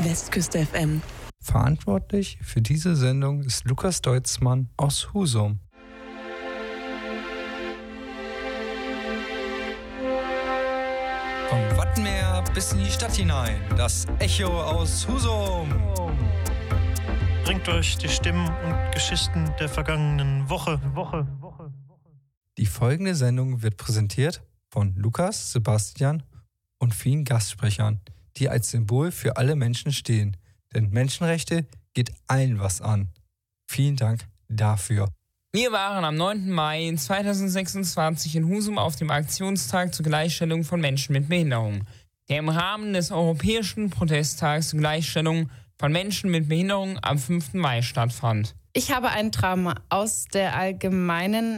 Westküste FM. Verantwortlich für diese Sendung ist Lukas Deutzmann aus Husum. Vom Wattenmeer bis in die Stadt hinein, das Echo aus Husum. Bringt euch die Stimmen und Geschichten der vergangenen Woche. Die folgende Sendung wird präsentiert von Lukas, Sebastian und vielen Gastsprechern, die als Symbol für alle Menschen stehen. Denn Menschenrechte geht allen was an. Vielen Dank dafür. Wir waren am 9. Mai 2026 in Husum auf dem Aktionstag zur Gleichstellung von Menschen mit Behinderung, der im Rahmen des Europäischen Protesttags zur Gleichstellung von Menschen mit Behinderung am 5. Mai stattfand. Ich habe ein Trauma aus der allgemeinen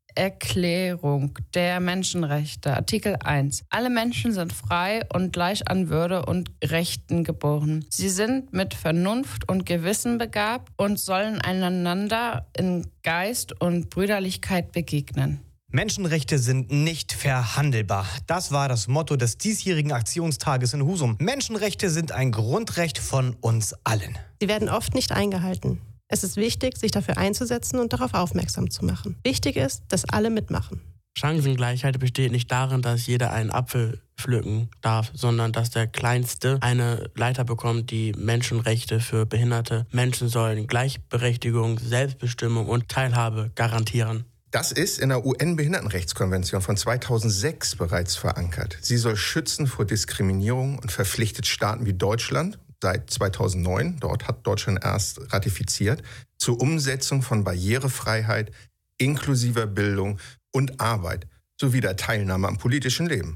Erklärung der Menschenrechte, Artikel 1. Alle Menschen sind frei und gleich an Würde und Rechten geboren. Sie sind mit Vernunft und Gewissen begabt und sollen einander in Geist und Brüderlichkeit begegnen. Menschenrechte sind nicht verhandelbar. Das war das Motto des diesjährigen Aktionstages in Husum. Menschenrechte sind ein Grundrecht von uns allen. Sie werden oft nicht eingehalten. Es ist wichtig, sich dafür einzusetzen und darauf aufmerksam zu machen. Wichtig ist, dass alle mitmachen. Chancengleichheit besteht nicht darin, dass jeder einen Apfel pflücken darf, sondern dass der Kleinste eine Leiter bekommt, die Menschenrechte für behinderte Menschen sollen Gleichberechtigung, Selbstbestimmung und Teilhabe garantieren. Das ist in der UN-Behindertenrechtskonvention von 2006 bereits verankert. Sie soll schützen vor Diskriminierung und verpflichtet Staaten wie Deutschland seit 2009, dort hat Deutschland erst ratifiziert, zur Umsetzung von Barrierefreiheit, inklusiver Bildung und Arbeit sowie der Teilnahme am politischen Leben.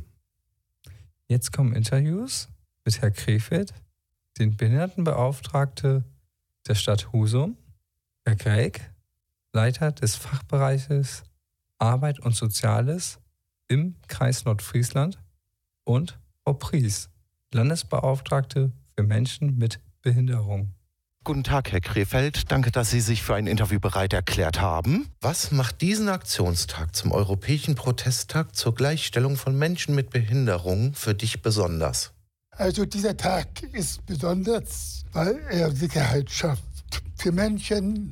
Jetzt kommen Interviews mit Herrn Krefeld, den Behindertenbeauftragten der Stadt Husum, Herr Greg, Leiter des Fachbereiches Arbeit und Soziales im Kreis Nordfriesland und Frau Pries, Landesbeauftragte für Menschen mit Behinderung. Guten Tag, Herr Krefeld. Danke, dass Sie sich für ein Interview bereit erklärt haben. Was macht diesen Aktionstag zum Europäischen Protesttag zur Gleichstellung von Menschen mit Behinderung für dich besonders? Also dieser Tag ist besonders, weil er Sicherheit schafft. Für Menschen,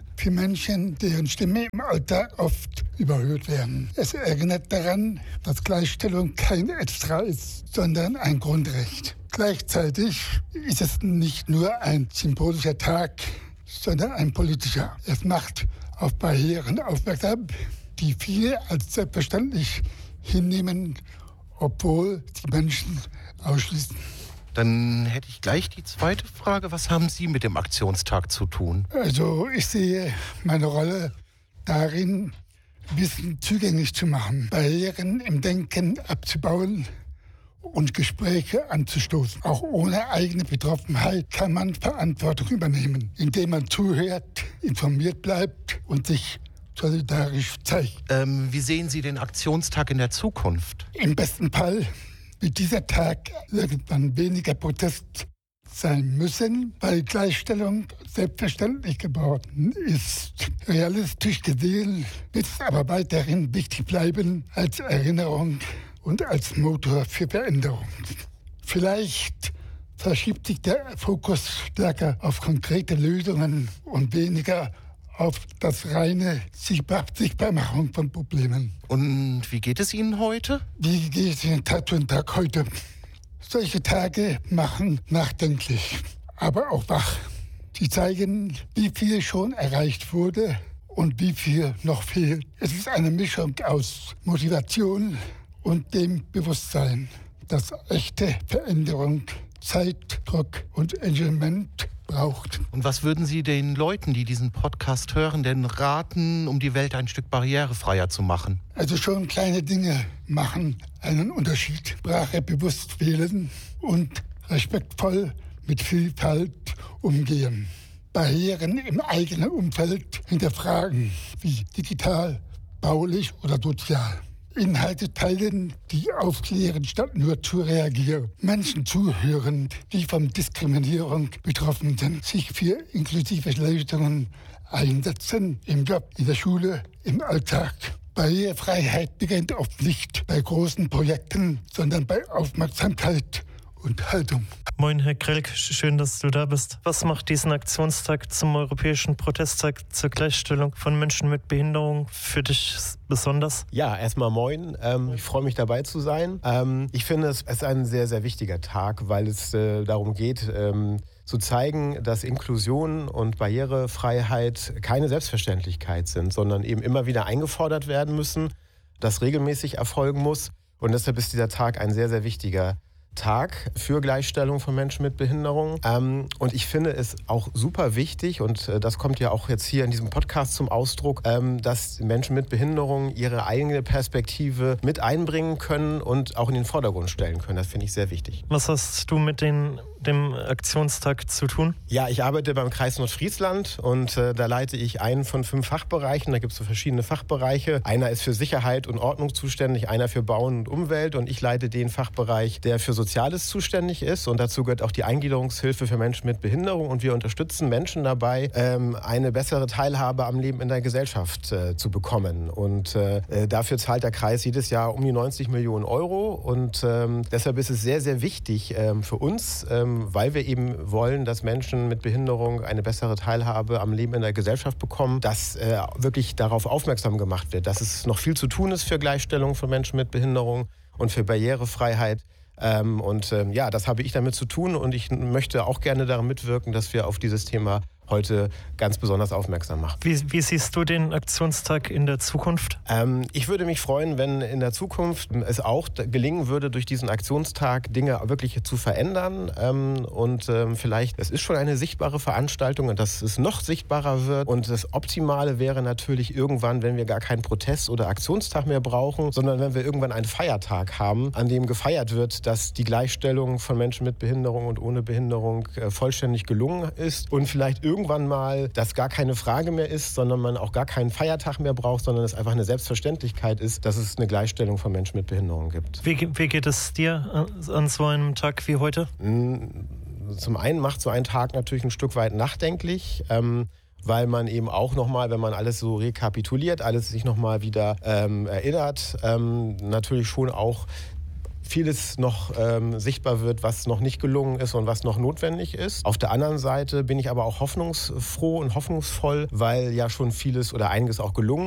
deren Stimme im Alltag oft überhört werden. Es erinnert daran, dass Gleichstellung kein Extra ist, sondern ein Grundrecht. Gleichzeitig ist es nicht nur ein symbolischer Tag, sondern ein politischer. Es macht auf Barrieren aufmerksam, die viele als selbstverständlich hinnehmen, obwohl die Menschen ausschließen. Dann hätte ich gleich die zweite Frage. Was haben Sie mit dem Aktionstag zu tun? Also ich sehe meine Rolle darin, Wissen zugänglich zu machen, Barrieren im Denken abzubauen und Gespräche anzustoßen. Auch ohne eigene Betroffenheit kann man Verantwortung übernehmen, indem man zuhört, informiert bleibt und sich solidarisch zeigt. Wie sehen Sie den Aktionstag in der Zukunft? Im besten Fall wird dieser Tag irgendwann weniger Protest sein müssen, weil Gleichstellung selbstverständlich geworden ist. Realistisch gesehen wird es aber weiterhin wichtig bleiben als Erinnerung und als Motor für Veränderung. Vielleicht verschiebt sich der Fokus stärker auf konkrete Lösungen und weniger auf das reine Sichtbarmachung von Problemen. Und wie geht es Ihnen heute? Wie geht es Ihnen Tag für Tag heute? Solche Tage machen nachdenklich, aber auch wach. Sie zeigen, wie viel schon erreicht wurde und wie viel noch fehlt. Es ist eine Mischung aus Motivation und dem Bewusstsein, dass echte Veränderung Zeit, Druck und Engagement braucht. Und was würden Sie den Leuten, die diesen Podcast hören, denn raten, um die Welt ein Stück barrierefreier zu machen? Also schon kleine Dinge machen einen Unterschied. Sprache bewusst wählen und respektvoll mit Vielfalt umgehen. Barrieren im eigenen Umfeld hinterfragen, wie digital, baulich oder sozial. Inhalte teilen, die aufklären, statt nur zu reagieren. Menschen zuhören, die von Diskriminierung betroffen sind, sich für inklusive Lösungen einsetzen, im Job, in der Schule, im Alltag. Barrierefreiheit beginnt oft nicht bei großen Projekten, sondern bei Aufmerksamkeit und Haltung. Moin, Herr Grelk, schön, dass du da bist. Was macht diesen Aktionstag zum Europäischen Protesttag zur Gleichstellung von Menschen mit Behinderung für dich besonders? Ja, erstmal moin. Ich freue mich dabei zu sein. Ich finde, es ist ein sehr, sehr wichtiger Tag, weil es darum geht, zu zeigen, dass Inklusion und Barrierefreiheit keine Selbstverständlichkeit sind, sondern eben immer wieder eingefordert werden müssen, das regelmäßig erfolgen muss. Und deshalb ist dieser Tag ein sehr, sehr wichtiger Tag für Gleichstellung von Menschen mit Behinderung. Und ich finde es auch super wichtig, und das kommt ja auch jetzt hier in diesem Podcast zum Ausdruck, dass Menschen mit Behinderung ihre eigene Perspektive mit einbringen können und auch in den Vordergrund stellen können. Das finde ich sehr wichtig. Was hast du mit dem Aktionstag zu tun? Ja, ich arbeite beim Kreis Nordfriesland und da leite ich einen von 5 Fachbereichen. Da gibt es so verschiedene Fachbereiche. Einer ist für Sicherheit und Ordnung zuständig, einer für Bauen und Umwelt, und ich leite den Fachbereich, der für Soziales zuständig ist, und dazu gehört auch die Eingliederungshilfe für Menschen mit Behinderung, und wir unterstützen Menschen dabei, eine bessere Teilhabe am Leben in der Gesellschaft zu bekommen, und dafür zahlt der Kreis jedes Jahr um die 90 Millionen Euro, und deshalb ist es sehr, sehr wichtig für uns, weil wir eben wollen, dass Menschen mit Behinderung eine bessere Teilhabe am Leben in der Gesellschaft bekommen, dass wirklich darauf aufmerksam gemacht wird, dass es noch viel zu tun ist für Gleichstellung von Menschen mit Behinderung und für Barrierefreiheit. Ja, das habe ich damit zu tun, und ich möchte auch gerne daran mitwirken, dass wir auf dieses Thema heute ganz besonders aufmerksam machen. Wie siehst du den Aktionstag in der Zukunft? Ich würde mich freuen, wenn in der Zukunft es auch gelingen würde, durch diesen Aktionstag Dinge wirklich zu verändern. Vielleicht, es ist schon eine sichtbare Veranstaltung, und dass es noch sichtbarer wird. Und das Optimale wäre natürlich irgendwann, wenn wir gar keinen Protest- oder Aktionstag mehr brauchen, sondern wenn wir irgendwann einen Feiertag haben, an dem gefeiert wird, dass die Gleichstellung von Menschen mit Behinderung und ohne Behinderung vollständig gelungen ist, und vielleicht irgendwann mal das gar keine Frage mehr ist, sondern man auch gar keinen Feiertag mehr braucht, sondern es einfach eine Selbstverständlichkeit ist, dass es eine Gleichstellung von Menschen mit Behinderung gibt. Wie geht es dir an so einem Tag wie heute? Zum einen macht so ein Tag natürlich ein Stück weit nachdenklich, weil man eben auch nochmal, wenn man alles so rekapituliert, alles sich nochmal wieder erinnert, natürlich schon auch vieles noch sichtbar wird, was noch nicht gelungen ist und was noch notwendig ist. Auf der anderen Seite bin ich aber auch hoffnungsfroh und hoffnungsvoll, weil ja schon vieles oder einiges auch gelungen